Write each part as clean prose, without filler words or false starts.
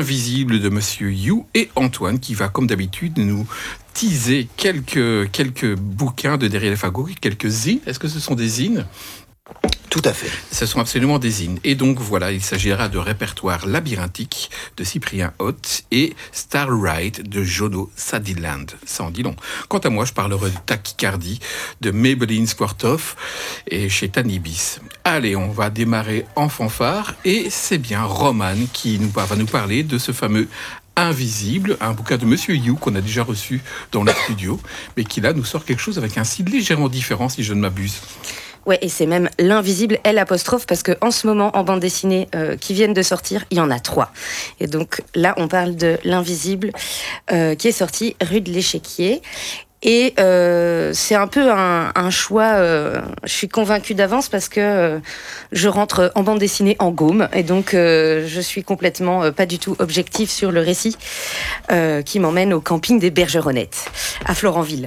L'Invisible de Monsieur You et Antoine qui va, comme d'habitude, nous teaser quelques bouquins de derrière les fagots, quelques zines. Est-ce que ce sont des zines ? Tout à fait. Ce sont absolument des zines. Et donc voilà, il s'agira de Répertoire labyrinthique de Cyprien Hoth et Star Ride de Jono Sadiland. Ça en dit long. Quant à moi, je parlerai de Tachycardie de Maybelline Squartoff et chez Tanibis. Allez, on va démarrer en fanfare et c'est bien Roman qui va nous parler de ce fameux Invisible, un bouquin de Monsieur You qu'on a déjà reçu dans le studio, mais qui là nous sort quelque chose avec un style légèrement différent si je ne m'abuse. Ouais, et c'est même l'Invisible L', parce que en ce moment, en bande dessinée qui viennent de sortir, il y en a 3. Et donc là, on parle de l'Invisible qui est sorti rue de l'Échiquier. Et c'est un peu un choix, je suis convaincue d'avance parce que je rentre en bande dessinée en Gaume et donc je suis complètement pas du tout objective sur le récit qui m'emmène au camping des Bergeronnettes à Florenville.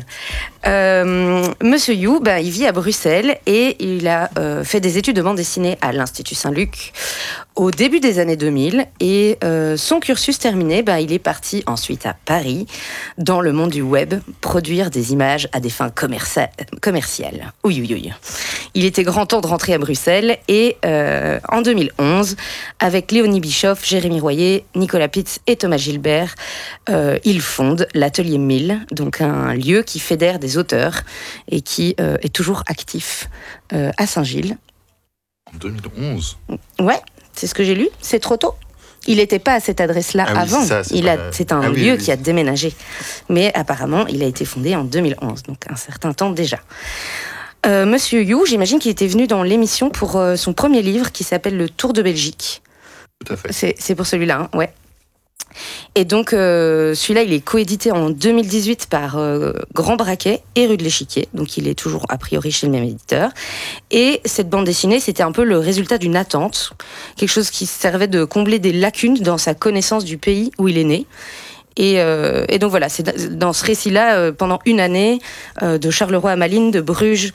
Monsieur You, il vit à Bruxelles et il a fait des études de bande dessinée à l'Institut Saint-Luc au début des années 2000 et son cursus terminé, il est parti ensuite à Paris dans le monde du web produire des images à des fins commerciales. Oui. Il était grand temps de rentrer à Bruxelles et en 2011, avec Léonie Bischoff, Jérémy Royer, Nicolas Pitz et Thomas Gilbert, il fonde l'Atelier 1000, donc un lieu qui fédère des auteurs et qui est toujours actif à Saint-Gilles. En 2011 ? Ouais, c'est ce que j'ai lu, c'est trop tôt. Il n'était pas à cette adresse-là avant. C'est un lieu qui a déménagé. Mais apparemment, il a été fondé en 2011, donc un certain temps déjà. Monsieur You, j'imagine qu'il était venu dans l'émission pour son premier livre qui s'appelle Le Tour de Belgique. Tout à fait. C'est pour celui-là, ouais. Et donc, celui-là, il est coédité en 2018 par Grand Braquet et Rue de l'Échiquier. Donc, il est toujours, a priori, chez le même éditeur. Et cette bande dessinée, c'était un peu le résultat d'une attente. Quelque chose qui servait de combler des lacunes dans sa connaissance du pays où il est né. Et donc voilà, c'est dans ce récit-là, pendant une année, de Charleroi à Malines, de Bruges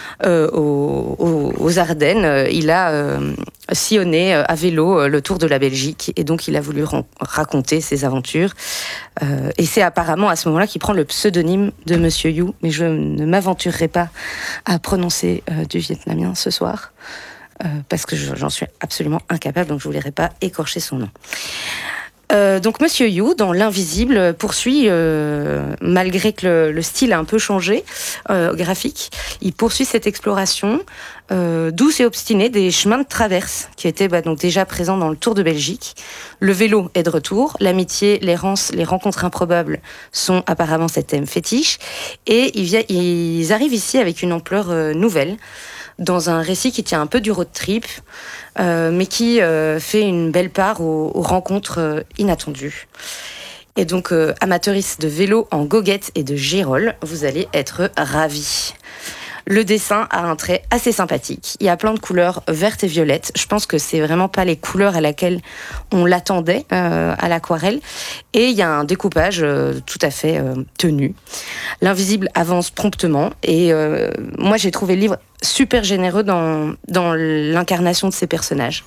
aux Ardennes, il a sillonné à vélo le tour de la Belgique. Et donc il a voulu raconter ses aventures. Et c'est apparemment à ce moment-là qu'il prend le pseudonyme de Monsieur You. Mais je ne m'aventurerai pas à prononcer du vietnamien ce soir. Parce que j'en suis absolument incapable, donc je ne voudrais pas écorcher son nom. Donc Monsieur You, dans l'Invisible, poursuit, malgré que le style a un peu changé, graphique, il poursuit cette exploration douce et obstinée des chemins de traverse qui étaient donc déjà présents dans le Tour de Belgique. Le vélo est de retour, l'amitié, l'errance, les rencontres improbables sont apparemment cet thème fétiche, et ils arrivent ici avec une ampleur nouvelle, dans un récit qui tient un peu du road trip, mais qui fait une belle part aux rencontres inattendues. Et donc, amateuristes de vélo en goguette et de gérole, vous allez être ravis. Le dessin a un trait assez sympathique. Il y a plein de couleurs vertes et violettes. Je pense que c'est vraiment pas les couleurs à laquelle on l'attendait à l'aquarelle. Et il y a un découpage tout à fait tenu. L'Invisible avance promptement. Et moi, j'ai trouvé le livre super généreux dans l'incarnation de ces personnages.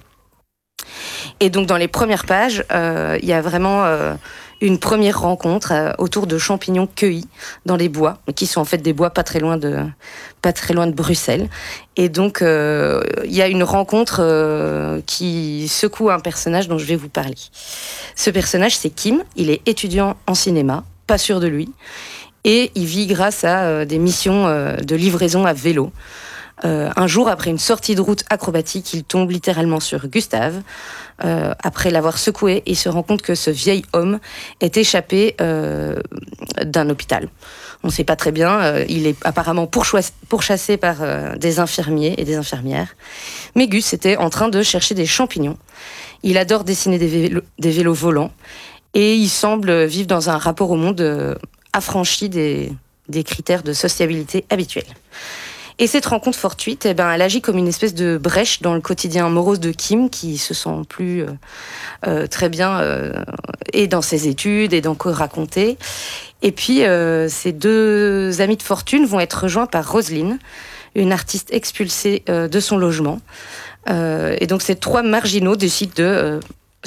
Et donc, dans les premières pages, il y a vraiment une première rencontre autour de champignons cueillis dans les bois, qui sont en fait des bois pas très loin de Bruxelles. Et donc, il y a une rencontre qui secoue un personnage dont je vais vous parler. Ce personnage, c'est Kim. Il est étudiant en cinéma, pas sûr de lui. Et il vit grâce à des missions de livraison à vélo. Un jour, après une sortie de route acrobatique, il tombe littéralement sur Gustave. Après l'avoir secoué, il se rend compte que ce vieil homme est échappé d'un hôpital. On ne sait pas très bien. Il est apparemment pourchassé par des infirmiers et des infirmières. Mais Gus était en train de chercher des champignons. Il adore dessiner des vélos volants. Et il semble vivre dans un rapport au monde affranchi des critères de sociabilité habituels. Et cette rencontre fortuite, elle agit comme une espèce de brèche dans le quotidien morose de Kim, qui se sent plus très bien et dans ses études et dans quoi raconter. Et puis, ces deux amis de fortune vont être rejoints par Roselyne, une artiste expulsée de son logement. Et donc, ces trois marginaux décident de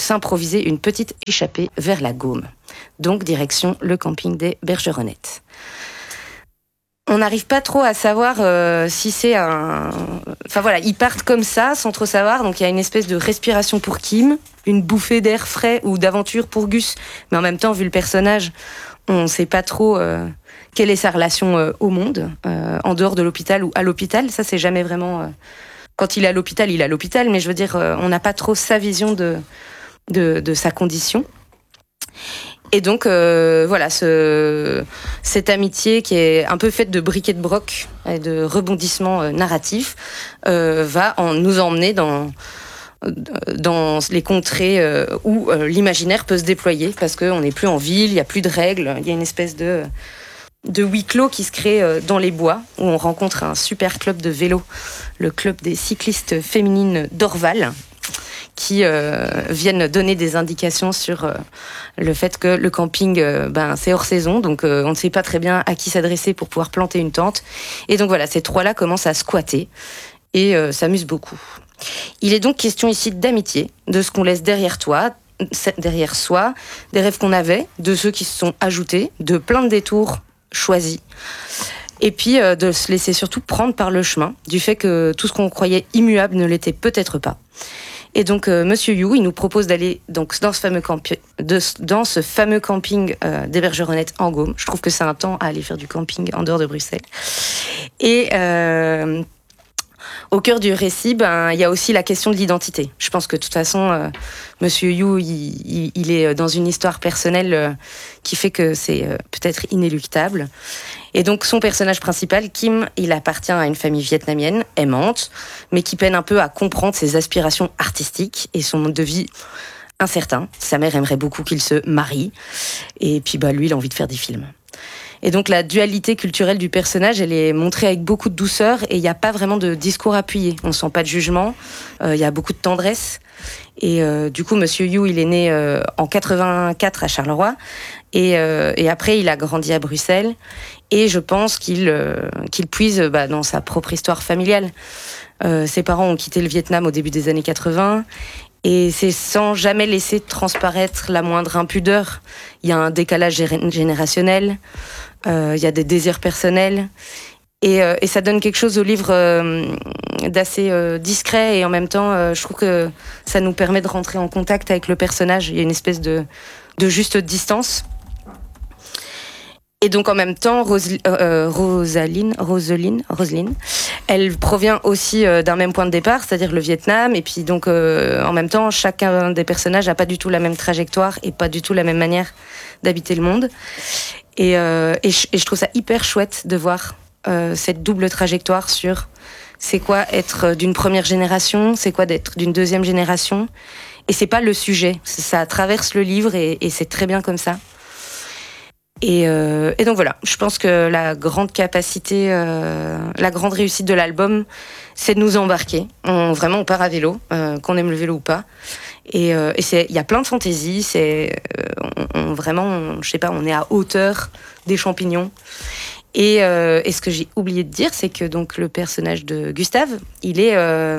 s'improviser une petite échappée vers la Gaume. Donc direction le camping des Bergeronnettes. On n'arrive pas trop à savoir si c'est un... Enfin voilà, ils partent comme ça, sans trop savoir. Donc il y a une espèce de respiration pour Kim, une bouffée d'air frais ou d'aventure pour Gus. Mais en même temps, vu le personnage, on ne sait pas trop quelle est sa relation au monde, en dehors de l'hôpital ou à l'hôpital. Ça, c'est jamais vraiment... Quand il est à l'hôpital, il est à l'hôpital. Mais je veux dire, on n'a pas trop sa vision de sa condition. Et donc, voilà, cette amitié qui est un peu faite de briquet de broc et de rebondissements narratifs va nous emmener dans les contrées où l'imaginaire peut se déployer, parce qu'on n'est plus en ville, il n'y a plus de règles, il y a une espèce de huis clos qui se crée dans les bois, où on rencontre un super club de vélo, le club des cyclistes féminines d'Orval, qui viennent donner des indications sur le fait que le camping, c'est hors saison, donc on ne sait pas très bien à qui s'adresser pour pouvoir planter une tente. Et donc voilà, ces trois-là commencent à squatter et s'amusent beaucoup. Il est donc question ici d'amitié, de ce qu'on laisse derrière soi, des rêves qu'on avait, de ceux qui se sont ajoutés, de plein de détours choisis. Et puis de se laisser surtout prendre par le chemin, du fait que tout ce qu'on croyait immuable ne l'était peut-être pas. Et donc, Monsieur Yu, il nous propose d'aller donc dans ce fameux camping des Bergeronnettes en Gaume. Je trouve que c'est un temps à aller faire du camping en dehors de Bruxelles. Et au cœur du récit, il y a aussi la question de l'identité. Je pense que de toute façon, Monsieur Yu, il est dans une histoire personnelle qui fait que c'est peut-être inéluctable. Et donc son personnage principal, Kim, il appartient à une famille vietnamienne, aimante, mais qui peine un peu à comprendre ses aspirations artistiques et son mode de vie incertain. Sa mère aimerait beaucoup qu'il se marie, et puis lui, il a envie de faire des films. Et donc la dualité culturelle du personnage, elle est montrée avec beaucoup de douceur, et il n'y a pas vraiment de discours appuyé. On ne sent pas de jugement, il y a beaucoup de tendresse. Et du coup, Monsieur Yu, il est né en 84 à Charleroi, et après, il a grandi à Bruxelles. Et je pense qu'il puise dans sa propre histoire familiale. Ses parents ont quitté le Vietnam au début des années 80, et c'est sans jamais laisser transparaître la moindre impudeur. Il y a un décalage générationnel, il y a des désirs personnels, et ça donne quelque chose au livre d'assez discret, et en même temps, je trouve que ça nous permet de rentrer en contact avec le personnage. Il y a une espèce de juste distance. Et donc en même temps, Roselyne, elle provient aussi d'un même point de départ, c'est-à-dire le Vietnam. Et puis donc en même temps, chacun des personnages n'a pas du tout la même trajectoire et pas du tout la même manière d'habiter le monde. Et je trouve ça hyper chouette de voir cette double trajectoire sur c'est quoi être d'une première génération, c'est quoi d'être d'une deuxième génération. Et c'est pas le sujet, ça traverse le livre et c'est très bien comme ça. Et donc voilà, je pense que la grande capacité, la grande réussite de l'album, c'est de nous embarquer. On part à vélo, qu'on aime le vélo ou pas. Et il y a plein de fantaisie. On est à hauteur des champignons. Et ce que j'ai oublié de dire, c'est que donc le personnage de Gustave, il est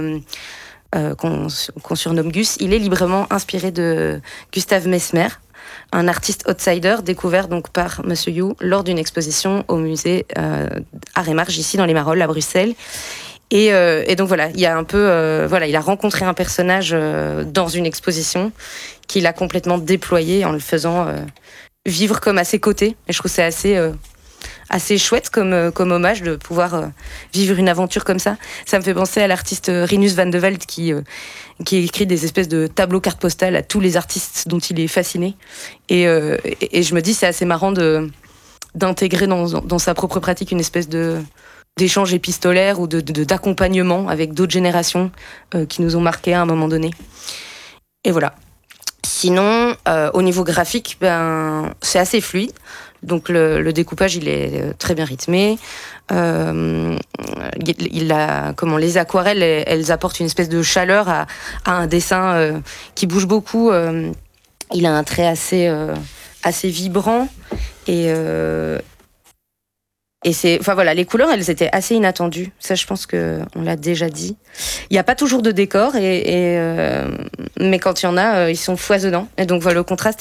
qu'on surnomme Gus, il est librement inspiré de Gustave Mesmer, un artiste outsider découvert donc par Monsieur Yu lors d'une exposition au musée Art et Marge, ici dans les Marolles à Bruxelles. Et donc voilà, il y a un peu, il a rencontré un personnage dans une exposition qu'il a complètement déployé en le faisant vivre comme à ses côtés. Et je trouve que c'est assez chouette comme hommage de pouvoir vivre une aventure comme ça. Ça me fait penser à l'artiste Rinus van de Velde qui écrit des espèces de tableaux cartes postales à tous les artistes dont il est fasciné. Et je me dis, c'est assez marrant d'intégrer dans sa propre pratique une espèce d'échange épistolaire ou d'accompagnement avec d'autres générations qui nous ont marqués à un moment donné. Et voilà. Sinon, au niveau graphique, c'est assez fluide. Donc le découpage, il est très bien rythmé. Les aquarelles, elles apportent une espèce de chaleur à un dessin qui bouge beaucoup. Il a un trait assez vibrant et Et les couleurs, elles étaient assez inattendues. Ça, je pense qu'on l'a déjà dit. Il n'y a pas toujours de décor, mais quand il y en a, ils sont foisonnants. Et donc, le contraste